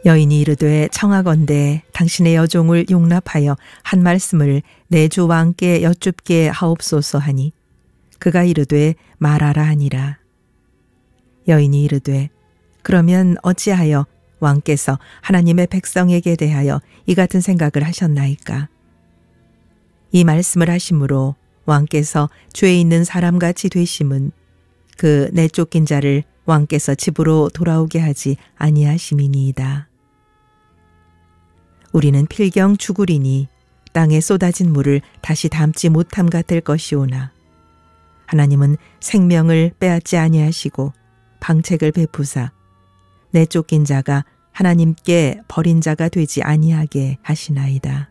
여인이 이르되 청하건대 당신의 여종을 용납하여 한 말씀을 내 주 왕께 여쭙게 하옵소서 하니 그가 이르되 말하라 하니라. 여인이 이르되 그러면 어찌하여 왕께서 하나님의 백성에게 대하여 이 같은 생각을 하셨나이까? 이 말씀을 하심으로 왕께서 죄 있는 사람같이 되심은 그 내쫓긴 자를 왕께서 집으로 돌아오게 하지 아니하심이니이다. 우리는 필경 죽으리니 땅에 쏟아진 물을 다시 담지 못함 같을 것이오나 하나님은 생명을 빼앗지 아니하시고 방책을 베푸사 내쫓긴 자가 하나님께 버린 자가 되지 아니하게 하시나이다.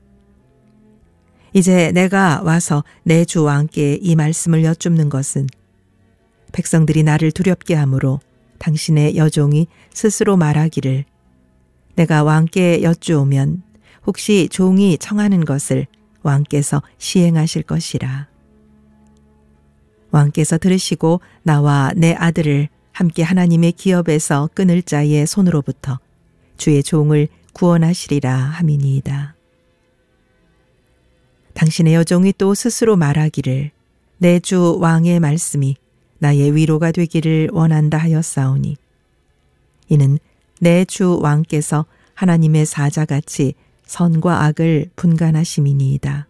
이제 내가 와서 내 주 왕께 이 말씀을 여쭙는 것은 백성들이 나를 두렵게 하므로 당신의 여종이 스스로 말하기를 내가 왕께 여쭈오면 혹시 종이 청하는 것을 왕께서 시행하실 것이라. 왕께서 들으시고 나와 내 아들을 함께 하나님의 기업에서 끊을 자의 손으로부터 주의 종을 구원하시리라 함이니이다. 당신의 여종이 또 스스로 말하기를 내 주 왕의 말씀이 나의 위로가 되기를 원한다 하였사오니 이는 내 주 왕께서 하나님의 사자같이 선과 악을 분간하심이니이다.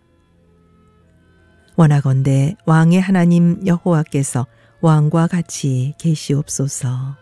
원하건대 왕의 하나님 여호와께서 왕과 같이 계시옵소서.